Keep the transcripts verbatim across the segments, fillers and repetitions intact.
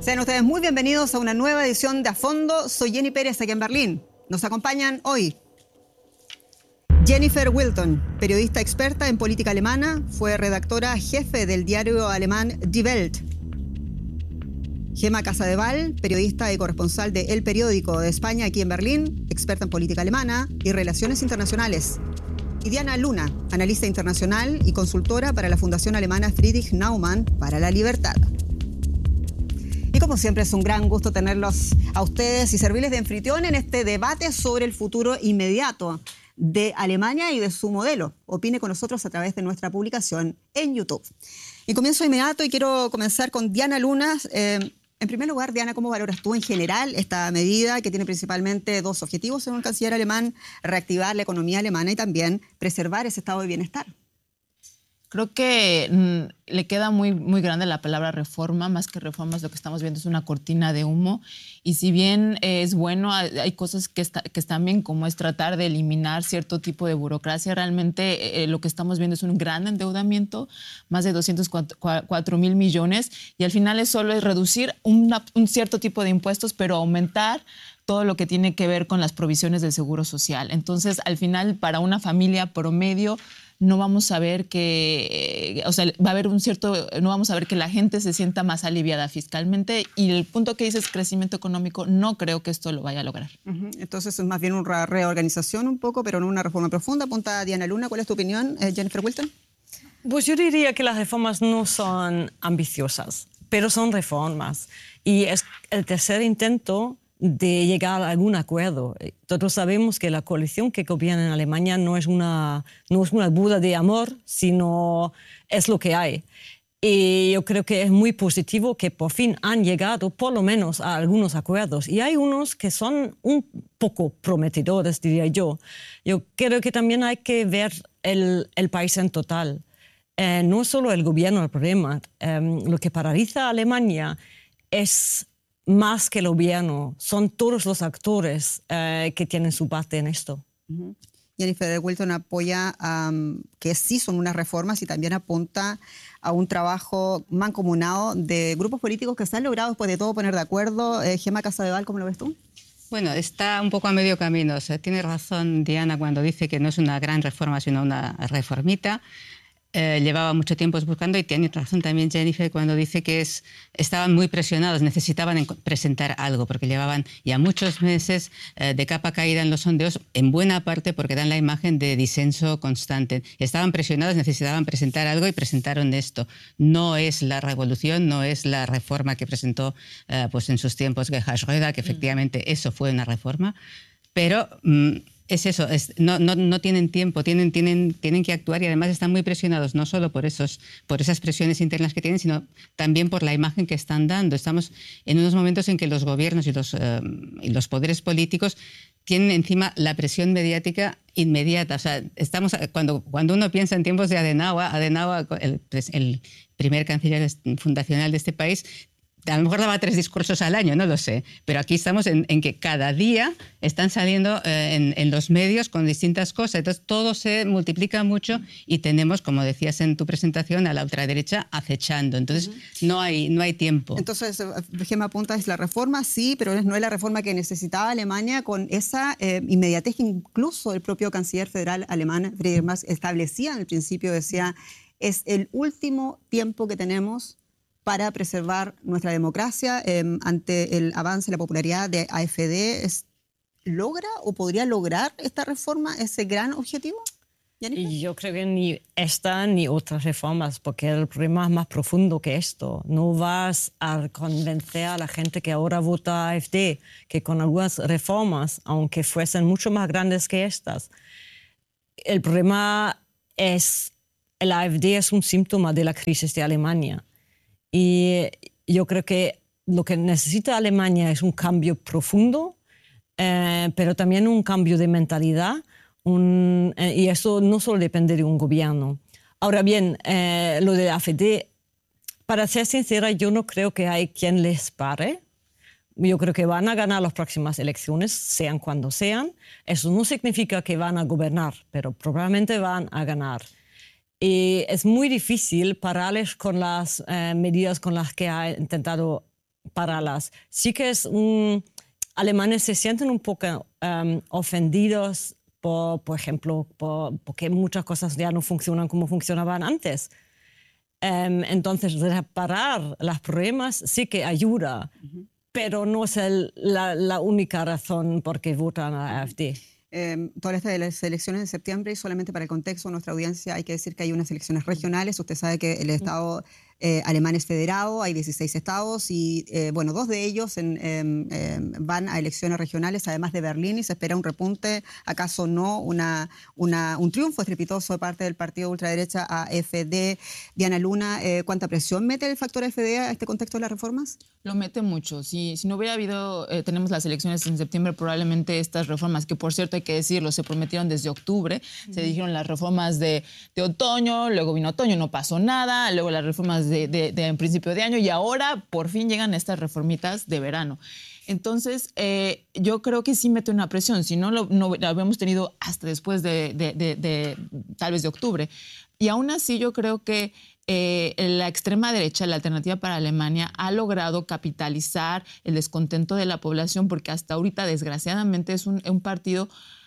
Sean ustedes muy bienvenidos a una nueva edición de A Fondo. Soy Jenny Pérez, aquí en Berlín. Nos acompañan hoy Jennifer Wilton, periodista experta en política alemana, fue redactora jefe del diario alemán Die Welt. Gemma Casadeval, periodista y corresponsal de El Periódico de España aquí en Berlín, experta en política alemana y relaciones internacionales. Y Diana Luna, analista internacional y consultora para la Fundación Alemana Friedrich Naumann para la Libertad. Y como siempre es un gran gusto tenerlos a ustedes y servirles de anfitrión en este debate sobre el futuro inmediato de Alemania y de su modelo. Opine con nosotros a través de nuestra publicación en YouTube. Y comienzo inmediato y quiero comenzar con Diana Luna. Eh, en primer lugar, Diana, ¿cómo valoras tú en general esta medida que tiene principalmente dos objetivos según el canciller alemán: reactivar la economía alemana y también preservar ese estado de bienestar? Creo que mmm, le queda muy, muy grande la palabra reforma. Más que reformas, lo que estamos viendo es una cortina de humo. Y si bien eh, es bueno, hay, hay cosas que, está, que están bien, como es tratar de eliminar cierto tipo de burocracia. Realmente eh, lo que estamos viendo es un gran endeudamiento, más de doscientos cuatro mil millones. Y al final es solo es reducir una, un cierto tipo de impuestos, pero aumentar todo lo que tiene que ver con las provisiones del seguro social. Entonces, al final, para una familia promedio, no vamos a ver que, o sea, va a haber un cierto, no vamos a ver que la gente se sienta más aliviada fiscalmente, y el punto que dices, crecimiento económico, no creo que esto lo vaya a lograr. Uh-huh. Entonces es más bien una reorganización un poco, pero no una reforma profunda. Apunta Diana Luna, ¿cuál es tu opinión, eh, Jennifer Wilton? Pues yo diría que las reformas no son ambiciosas, pero son reformas. Y es el tercer intento de llegar a algún acuerdo. Todos sabemos que la coalición que gobierna en Alemania no es una, no es una boda de amor, sino es lo que hay. Y yo creo que es muy positivo que por fin han llegado por lo menos a algunos acuerdos. Y hay unos que son un poco prometedores, diría yo. Yo creo que también hay que ver el, el país en total. Eh, no solo el gobierno el problema. Eh, lo que paraliza a Alemania es más que el gobierno, son todos los actores eh, que tienen su parte en esto. Uh-huh. Jennifer Wilton apoya um, que sí son unas reformas y también apunta a un trabajo mancomunado de grupos políticos que se han logrado después de todo poner de acuerdo. Eh, Gemma Casadeval, ¿cómo lo ves tú? Bueno, está un poco a medio camino. O sea, tiene razón Diana cuando dice que no es una gran reforma, sino una reformita. Eh, llevaba mucho tiempo buscando, y tiene razón también Jennifer cuando dice que es, estaban muy presionados, necesitaban presentar algo, porque llevaban ya muchos meses eh, de capa caída en los sondeos, en buena parte porque dan la imagen de disenso constante. Estaban presionados, necesitaban presentar algo y presentaron esto. No es la revolución, no es la reforma que presentó eh, pues en sus tiempos Gerhard Schröder, que efectivamente eso fue una reforma, pero Mm, Es eso, es, no, no, no tienen tiempo, tienen, tienen, tienen que actuar, y además están muy presionados, no solo por, esos, por esas presiones internas que tienen, sino también por la imagen que están dando. Estamos en unos momentos en que los gobiernos y los, eh, y los poderes políticos tienen encima la presión mediática inmediata. O sea, estamos, cuando, cuando uno piensa en tiempos de Adenauer, Adenauer el, el primer canciller fundacional de este país, a lo mejor daba tres discursos al año, no lo sé, pero aquí estamos en, en que cada día están saliendo eh, en, en los medios con distintas cosas. Entonces todo se multiplica mucho y tenemos, como decías en tu presentación, a la ultraderecha acechando. Entonces uh-huh. no hay, no hay tiempo. Entonces, Gemma apunta, es la reforma, sí, pero no es la reforma que necesitaba Alemania, con esa eh, inmediatez que incluso el propio canciller federal alemán, Friedrich Merz, establecía en el principio. Decía, es el último tiempo que tenemos para preservar nuestra democracia eh, ante el avance de la popularidad de A F D. ¿Es, ¿Logra o podría lograr esta reforma ese gran objetivo? ¿Jennifer? Yo creo que ni esta ni otras reformas, porque el problema es más profundo que esto. No vas a convencer a la gente que ahora vota A F D que con algunas reformas, aunque fuesen mucho más grandes que estas, el problema es, el A F D es un síntoma de la crisis de Alemania. Y yo creo que lo que necesita Alemania es un cambio profundo, eh, pero también un cambio de mentalidad, un, eh, y eso no solo depende de un gobierno. Ahora bien, eh, lo de la A F D, para ser sincera, yo no creo que hay quien les pare. Yo creo que van a ganar las próximas elecciones, sean cuando sean. Eso no significa que van a gobernar, pero probablemente van a ganar. Y es muy difícil pararles con las eh, medidas con las que ha intentado pararlas. Sí que es un... Alemanes se sienten un poco um, ofendidos, por, por ejemplo, por, porque muchas cosas ya no funcionan como funcionaban antes. Um, entonces, reparar los problemas sí que ayuda, uh-huh. pero no es el, la, la única razón por qué votan a la AfD. Eh, todas estas de las elecciones de septiembre, y solamente para el contexto de nuestra audiencia hay que decir que hay unas elecciones regionales. Usted sabe que el Estado eh, alemán es federado, hay dieciséis estados y, eh, bueno, dos de ellos en, eh, eh, van a elecciones regionales, además de Berlín, y se espera un repunte, acaso no, una, una, un triunfo estrepitoso de parte del partido ultraderecha AfD. Diana Luna, eh, ¿cuánta presión mete el factor AfD a este contexto de las reformas? Lo mete mucho. Si, si no hubiera habido, eh, tenemos las elecciones en septiembre, probablemente estas reformas, que por cierto hay que decirlo, se prometieron desde octubre, uh-huh. se dijeron las reformas de, de otoño, luego vino otoño, no pasó nada, luego las reformas de, de, de en principio de año y ahora por fin llegan estas reformitas de verano. Entonces, eh, yo creo que sí mete una presión, si no lo, no lo habíamos tenido hasta después de, de, de, de tal vez de octubre. Y aún así yo creo que eh, la extrema derecha, la Alternativa para Alemania, ha logrado capitalizar el descontento de la población porque hasta ahorita, desgraciadamente, es un, un partido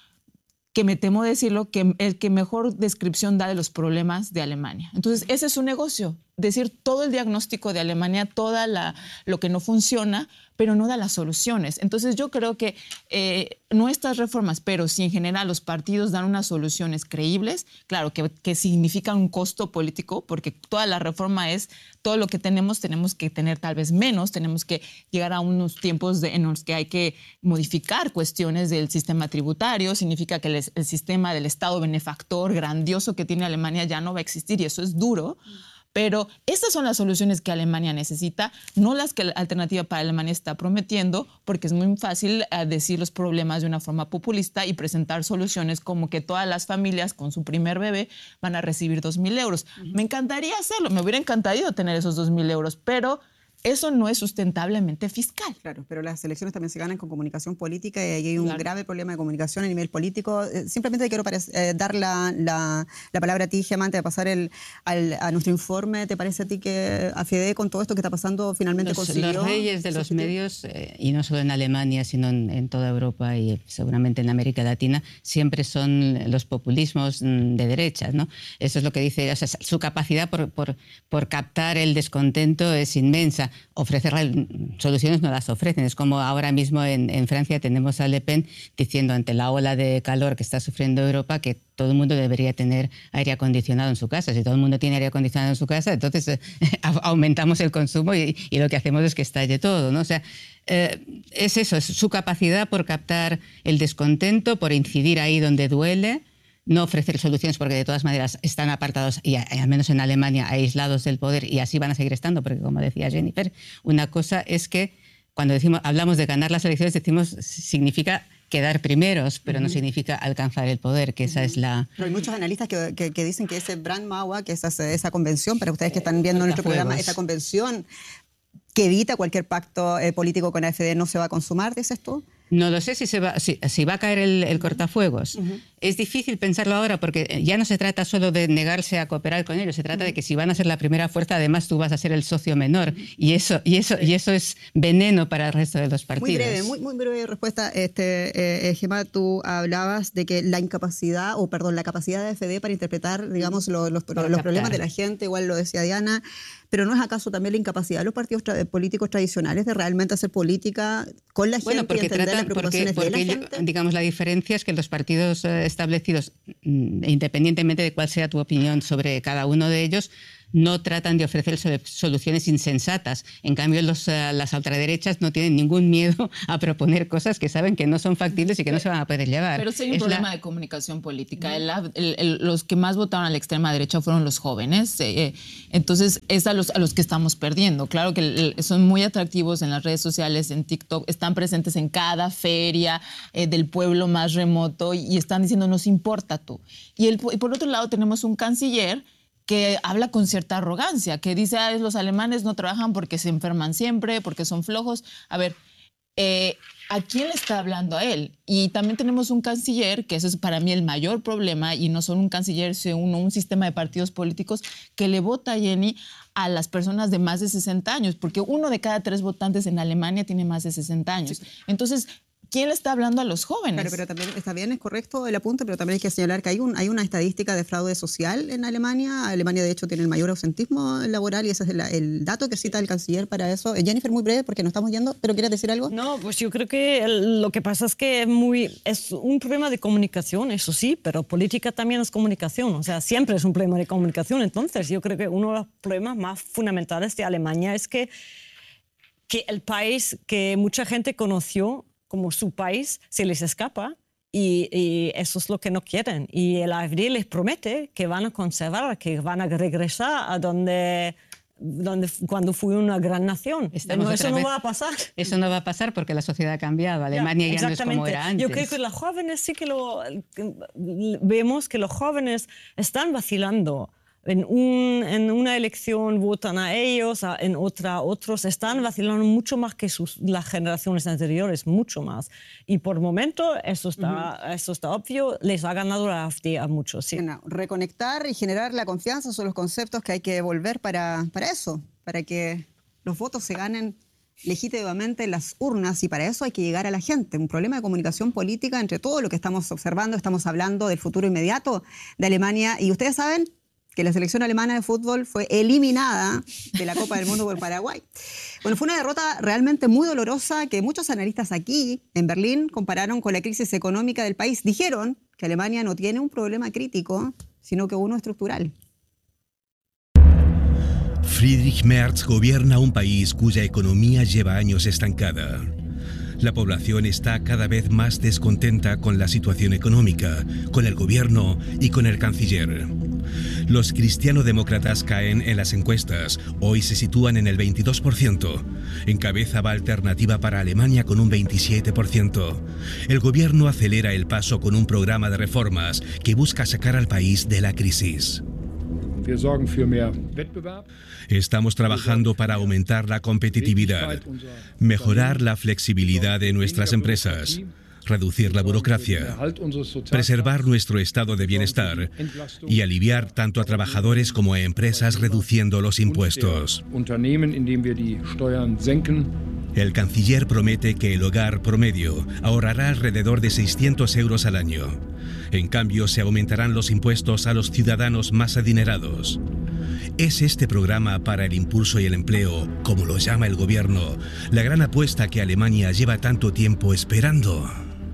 que me temo decirlo, que el que mejor descripción da de los problemas de Alemania. Entonces, ese es su negocio, decir todo el diagnóstico de Alemania, todo lo que no funciona, pero no da las soluciones. Entonces, yo creo que eh, no estas reformas, pero si en general los partidos dan unas soluciones creíbles, claro, que, que significan un costo político, porque toda la reforma es todo lo que tenemos, tenemos que tener tal vez menos, tenemos que llegar a unos tiempos de, en los que hay que modificar cuestiones del sistema tributario, significa que el, el sistema del Estado benefactor grandioso que tiene Alemania ya no va a existir y eso es duro. Pero estas son las soluciones que Alemania necesita, no las que la Alternativa para Alemania está prometiendo, porque es muy fácil uh, decir los problemas de una forma populista y presentar soluciones como que todas las familias con su primer bebé van a recibir dos mil euros. Uh-huh. Me encantaría hacerlo, me hubiera encantado tener esos dos mil euros, pero eso no es sustentablemente fiscal. Claro, pero las elecciones también se ganan con comunicación política y ahí hay un claro. grave problema de comunicación a nivel político. Eh, simplemente quiero eh, dar la, la, la palabra a ti, Gemma, antes de pasar el, al, a nuestro informe. ¿Te parece a ti que AfD, con todo esto que está pasando, finalmente los, consiguió? Los reyes de los medios, eh, y no solo en Alemania, sino en, en toda Europa y seguramente en América Latina, siempre son los populismos de derechas, ¿no? Eso es lo que dice, o sea, su capacidad por, por, por captar el descontento es inmensa. Ofrecer soluciones no las ofrecen. Es como ahora mismo en, en Francia tenemos a Le Pen diciendo ante la ola de calor que está sufriendo Europa que todo el mundo debería tener aire acondicionado en su casa. Si todo el mundo tiene aire acondicionado en su casa, entonces eh, aumentamos el consumo y, y lo que hacemos es que estalle todo, ¿no? O sea, eh, es eso, es su capacidad por captar el descontento, por incidir ahí donde duele, no ofrecer soluciones porque de todas maneras están apartados, y al menos en Alemania, aislados del poder y así van a seguir estando, porque como decía Jennifer, una cosa es que cuando decimos, hablamos de ganar las elecciones, decimos, significa quedar primeros, pero uh-huh. no significa alcanzar el poder, que uh-huh. esa es la... Pero hay muchos analistas que, que, que dicen que ese Brandmauer, que esa, esa convención, para ustedes que están viendo nuestro programa, esa convención que evita cualquier pacto eh, político con AfD, ¿no se va a consumar, dices tú? No lo sé si, se va, si, si va a caer el, el cortafuegos. Uh-huh. Es difícil pensarlo ahora porque ya no se trata solo de negarse a cooperar con ellos, se trata uh-huh. de que si van a ser la primera fuerza, además tú vas a ser el socio menor. Uh-huh. Y eso y eso y eso es veneno para el resto de los partidos. Muy breve, muy, muy breve respuesta. Este, eh, Gemma, tú hablabas de que la incapacidad, o perdón, la capacidad de AfD para interpretar, digamos, los, los, los, los problemas de la gente, igual lo decía Diana, pero ¿no es acaso también la incapacidad de los partidos tra- políticos tradicionales de realmente hacer política con la gente bueno, porque y entender tratan, las preocupaciones porque, porque de la yo, gente? Digamos, la diferencia es que los partidos eh, establecidos, independientemente de cuál sea tu opinión sobre cada uno de ellos, no tratan de ofrecer soluciones insensatas. En cambio, los, uh, las ultraderechas no tienen ningún miedo a proponer cosas que saben que no son factibles y que no se van a poder llevar. Pero sí hay un es problema la... de comunicación política. El, el, el, los que más votaron a la extrema derecha fueron los jóvenes. Eh, entonces, es a los, a los que estamos perdiendo. Claro que el, son muy atractivos en las redes sociales, en TikTok, están presentes en cada feria eh, del pueblo más remoto y, y están diciendo, nos importa tú. Y, el, y por otro lado, tenemos un canciller que habla con cierta arrogancia, que dice, ah, los alemanes no trabajan porque se enferman siempre, porque son flojos. A ver, eh, ¿a quién le está hablando a él? Y también tenemos un canciller, que eso es para mí el mayor problema, y no solo un canciller, sino un, un sistema de partidos políticos que le vota, Jenny, a las personas de más de sesenta años, porque uno de cada tres votantes en Alemania tiene más de sesenta años. Sí. Entonces, ¿quién le está hablando a los jóvenes? Claro, pero también está bien, es correcto el apunte, pero también hay que señalar que hay, un, hay una estadística de fraude social en Alemania. Alemania, de hecho, tiene el mayor ausentismo laboral y ese es el, el dato que cita el canciller para eso. Jennifer, muy breve, porque nos estamos yendo, pero ¿quieres decir algo? No, pues yo creo que el, lo que pasa es que es, muy, es un problema de comunicación, eso sí, pero política también es comunicación. O sea, siempre es un problema de comunicación. Entonces, yo creo que uno de los problemas más fundamentales de Alemania es que, que el país que mucha gente conoció como su país se les escapa y, y eso es lo que no quieren. Y el AfD les promete que van a conservar, que van a regresar a donde, donde cuando fue una gran nación. No, eso no va a pasar. Eso no va a pasar porque la sociedad ha cambiado. Alemania ya, ya no es como era antes. Yo creo que los jóvenes sí que lo vemos, que los jóvenes están vacilando. En, un, en una elección votan a ellos, a, en otra otros. Están vacilando mucho más que sus, las generaciones anteriores, mucho más. Y por momento, eso está, uh-huh. eso está obvio, les ha ganado la AfD a muchos. Sí. Bueno, reconectar y generar la confianza son los conceptos que hay que volver para, para eso, para que los votos se ganen legítimamente en las urnas y para eso hay que llegar a la gente. Un problema de comunicación política entre todo lo que estamos observando. Estamos hablando del futuro inmediato de Alemania y ustedes saben que la selección alemana de fútbol fue eliminada de la Copa del Mundo por Paraguay. Bueno, fue una derrota realmente muy dolorosa que muchos analistas aquí en Berlín compararon con la crisis económica del país. Dijeron que Alemania no tiene un problema crítico, sino que uno estructural. Friedrich Merz gobierna un país cuya economía lleva años estancada. La población está cada vez más descontenta con la situación económica, con el gobierno y con el canciller. Los cristianodemócratas caen en las encuestas. Hoy se sitúan en el veintidós por ciento. Encabeza Alternativa para Alemania con un veintisiete por ciento. El gobierno acelera el paso con un programa de reformas que busca sacar al país de la crisis. Estamos trabajando para aumentar la competitividad, mejorar la flexibilidad de nuestras empresas, reducir la burocracia, preservar nuestro estado de bienestar y aliviar tanto a trabajadores como a empresas reduciendo los impuestos. El canciller promete que el hogar promedio ahorrará alrededor de seiscientos euros al año. En cambio, se aumentarán los impuestos a los ciudadanos más adinerados. ¿Es este programa para el impulso y el empleo, como lo llama el gobierno, la gran apuesta que Alemania lleva tanto tiempo esperando?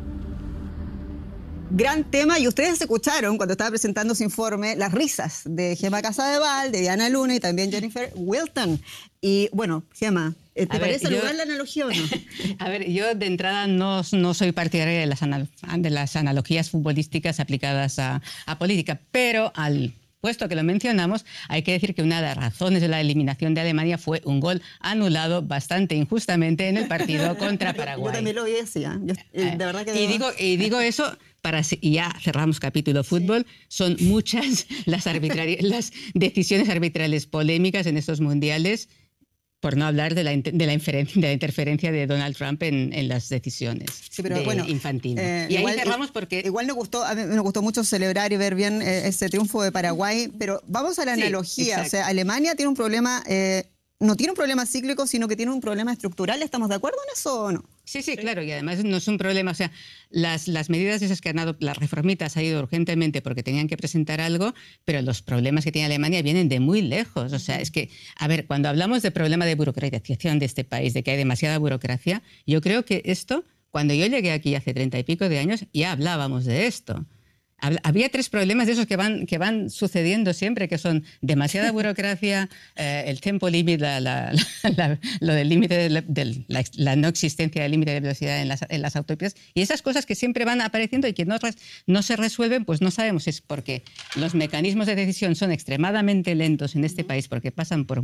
Gran tema, y ustedes escucharon cuando estaba presentando su informe las risas de Gemma Casadeval, de Diana Luna y también Jennifer Wilton. Y bueno, Gemma, ¿te a parece ver, lugar yo, la analogía o no? A ver, yo de entrada no, no soy partidaria de las, anal, de las analogías futbolísticas aplicadas a, a política, pero al puesto que lo mencionamos, hay que decir que una de las razones de la eliminación de Alemania fue un gol anulado bastante injustamente en el partido contra Paraguay. Yo también lo vi así, ¿eh? Yo, de verdad que y, digo, y digo eso para, y ya cerramos capítulo fútbol, sí. Son muchas las, las decisiones arbitrales polémicas en estos mundiales, por no hablar de la, de la, de la interferencia de Donald Trump en, en las decisiones sí, pero de bueno, Infantino. Eh, y igual, ahí cerramos porque... Igual nos gustó, a mí me gustó mucho celebrar y ver bien eh, ese triunfo de Paraguay, pero vamos a la sí, analogía. Exacto. O sea, Alemania tiene un problema, eh, no tiene un problema cíclico, sino que tiene un problema estructural. ¿Estamos de acuerdo en eso o no? Sí, sí, claro, y además no es un problema, o sea, las, las medidas esas que han dado, las reformitas ha ido urgentemente porque tenían que presentar algo, pero los problemas que tiene Alemania vienen de muy lejos, o sea, es que, a ver, cuando hablamos de problema de burocratización de este país, de que hay demasiada burocracia, yo creo que esto, cuando yo llegué aquí hace treinta y pico de años, ya hablábamos de esto. Había tres problemas de esos que van, que van sucediendo siempre, que son demasiada burocracia, eh, el tempo límite, la, la, la, lo del límite, de, de la, la no existencia del límite de velocidad en las, en las autopistas, y esas cosas que siempre van apareciendo y que no, no se resuelven, pues no sabemos si es porque los mecanismos de decisión son extremadamente lentos en este país, porque pasan por